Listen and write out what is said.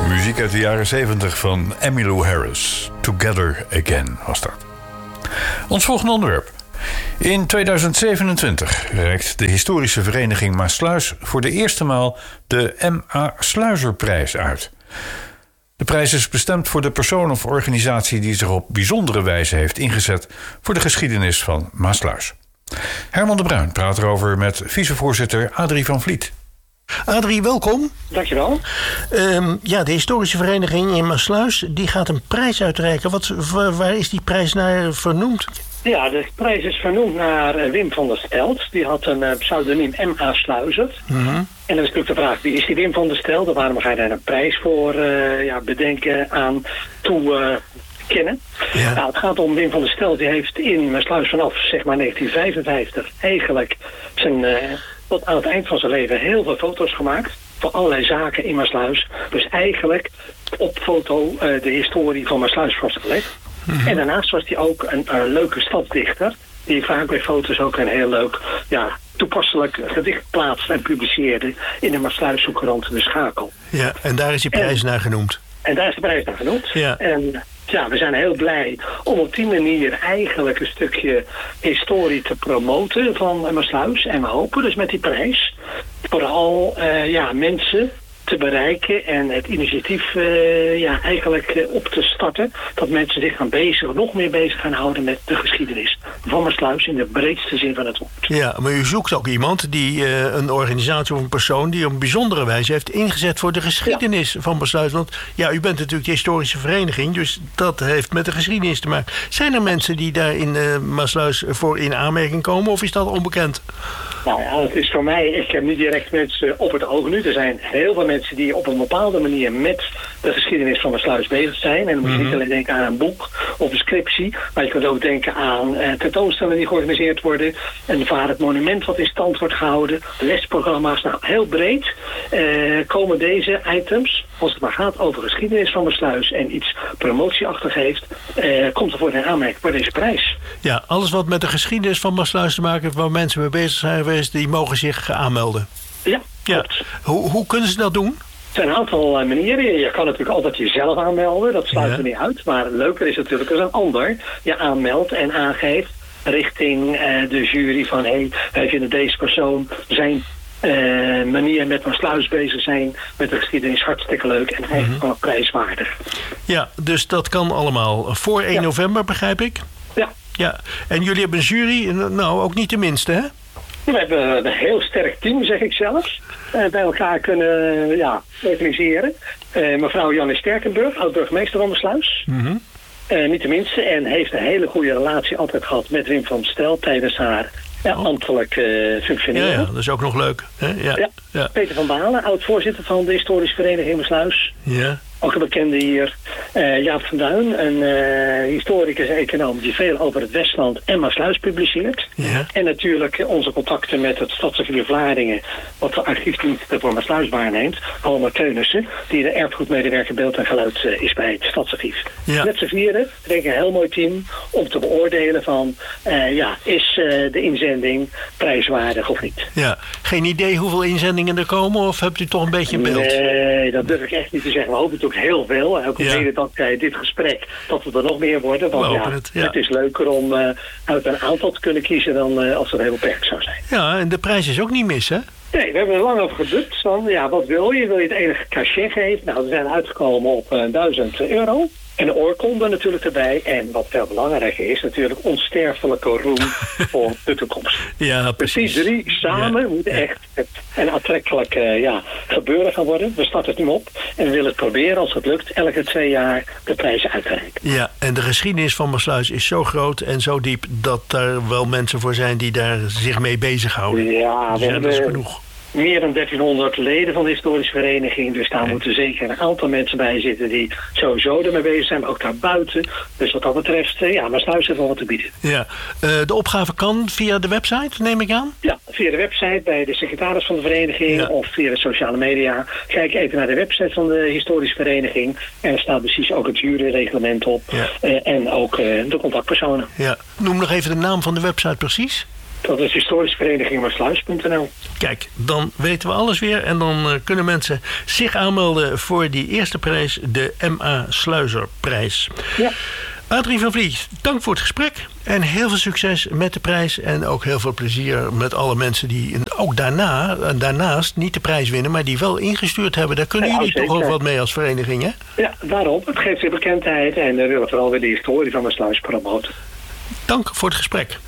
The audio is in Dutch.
Muziek uit de jaren 70 van Emmylou Harris. Together Again was dat. Ons volgende onderwerp. In 2027 reikt de historische vereniging Maassluis voor de eerste maal de M.A. Sluizerprijs uit. De prijs is bestemd voor de persoon of organisatie die zich op bijzondere wijze heeft ingezet voor de geschiedenis van Maassluis. Herman de Bruin praat erover met vicevoorzitter Adrie van Vliet. Adrie, welkom. Dankjewel. De historische vereniging in Maassluis die gaat een prijs uitreiken. Waar is die prijs naar vernoemd? Ja, de prijs is vernoemd naar Wim van der Stelt. Die had een pseudoniem M.A. Sluizer. Mm-hmm. En dan is natuurlijk de vraag, wie is die Wim van der Stelt? Waarom ga je daar een prijs voor bedenken aan kennen? Ja. Nou, het gaat om Wim van der Stelt. Die heeft in Maassluis vanaf zeg maar 1955 eigenlijk tot aan het eind van zijn leven heel veel foto's gemaakt. Voor allerlei zaken in Maassluis. Dus eigenlijk op foto de historie van Maassluis vastgelegd. Mm-hmm. En daarnaast was hij ook een leuke stadsdichter. Die vaak bij foto's ook een heel leuk, toepasselijk gedicht plaatste en publiceerde in de Maassluisse krant De Schakel. Ja, en daar is die prijs naar genoemd. En daar is de prijs naar genoemd. Ja. En we zijn heel blij om op die manier eigenlijk een stukje historie te promoten van Maassluis. En we hopen dus met die prijs vooral mensen te bereiken en het initiatief eigenlijk op te starten. Dat mensen zich nog meer bezig gaan houden met de geschiedenis van Maassluis in de breedste zin van het woord. Ja, maar u zoekt ook iemand die een organisatie of een persoon die op een bijzondere wijze heeft ingezet voor de geschiedenis van Maassluis. Want u bent natuurlijk de historische vereniging, dus dat heeft met de geschiedenis te maken. Zijn er mensen die daar in Maassluis voor in aanmerking komen of is dat onbekend? Nou ja, het is voor mij, ik heb niet direct mensen op het oog nu. Er zijn heel veel mensen die op een bepaalde manier met de geschiedenis van Maassluis bezig zijn. En dan moet je niet alleen denken aan een boek of een scriptie, maar je kunt ook denken aan tentoonstellingen die georganiseerd worden, een vaardig monument wat in stand wordt gehouden, lesprogramma's. Nou, heel breed komen deze items, als het maar gaat over geschiedenis van Maassluis en iets promotieachtig heeft, komt er voor in aanmerking voor deze prijs. Ja, alles wat met de geschiedenis van Maassluis te maken heeft, waar mensen mee bezig zijn geweest, die mogen zich aanmelden. Ja, klopt. Hoe kunnen ze dat doen? Er zijn een aantal manieren. Je kan natuurlijk altijd jezelf aanmelden. Dat sluit er niet uit. Maar leuker is natuurlijk als een ander je aanmeldt en aangeeft richting de jury van wij vinden deze persoon zijn manier met Maassluis bezig zijn met de geschiedenis hartstikke leuk en eigenlijk gewoon prijswaardig. Ja, dus dat kan allemaal voor 1 november, begrijp ik? Ja. En jullie hebben een jury, nou ook niet de minste, hè? We hebben een heel sterk team, zeg ik zelfs, bij elkaar kunnen organiseren. Mevrouw Janne Sterkenburg, oud-burgemeester van Maassluis. Mm-hmm. Niet de minste. En heeft een hele goede relatie altijd gehad met Wim van der Stelt tijdens haar ambtelijk functioneren. Ja, dat is ook nog leuk. Hè? Ja. Peter van Balen, oud-voorzitter van de historische vereniging Maassluis. Ja. Ook een bekende hier. Jaap van Duin, een historicus en econoom die veel over het Westland en Maassluis publiceert. Ja. En natuurlijk onze contacten met het Stadsarchief Vlaardingen, wat de archiefdiensten voor Maassluis waarneemt. Halmer Teunissen, die de erfgoedmedewerker beeld en geluid is bij het Stadsarchief. Ja. Met z'n vieren, denk ik een heel mooi team om te beoordelen van, is de inzending prijswaardig of niet. Ja. Geen idee hoeveel inzendingen er komen of hebt u toch een beetje een beeld? Nee, dat durf ik echt niet te zeggen. We hopen het ook heel veel. Ook mede dankzij dit gesprek dat we er nog meer worden. Want het is leuker om uit een aantal te kunnen kiezen dan als het heel beperkt zou zijn. Ja, en de prijs is ook niet mis, hè? Nee, we hebben er lang over gedubt. Van, wat wil je? Wil je het enige cachet geven? Nou, we zijn uitgekomen op €1000. En de oorkonde natuurlijk erbij. En wat veel belangrijker is, natuurlijk onsterfelijke roem voor de toekomst. Ja, precies. Dus die 3 samen moeten echt een aantrekkelijk gebeuren gaan worden. We starten het nu op. En we willen het proberen, als het lukt, elke 2 jaar de prijzen uit te reiken. Ja, en de geschiedenis van Maassluis is zo groot en zo diep dat er wel mensen voor zijn die daar zich mee bezighouden. Ja, dus dat is genoeg. Meer dan 1300 leden van de historische vereniging. Dus daar moeten zeker een aantal mensen bij zitten die sowieso ermee bezig zijn, maar ook daarbuiten. Dus wat dat betreft, Maassluis heeft wel wat te bieden. Ja. De opgave kan via de website, neem ik aan? Ja, via de website bij de secretaris van de vereniging of via de sociale media. Kijk even naar de website van de historische vereniging. En er staat precies ook het juryreglement op. En ook de contactpersonen. Ja. Noem nog even de naam van de website precies. Dat is historischeverenigingmaassluis.nl. Kijk, dan weten we alles weer. En dan kunnen mensen zich aanmelden voor die eerste prijs, de M.A. Sluizerprijs. Ja. Adrie van Vliet, dank voor het gesprek. En heel veel succes met de prijs. En ook heel veel plezier met alle mensen die ook daarnaast niet de prijs winnen, maar die wel ingestuurd hebben. Daar kunnen jullie toch ook wat mee als vereniging, hè? Ja, daarom. Het geeft weer bekendheid en we willen vooral weer de historie van de sluis promoten. Dank voor het gesprek.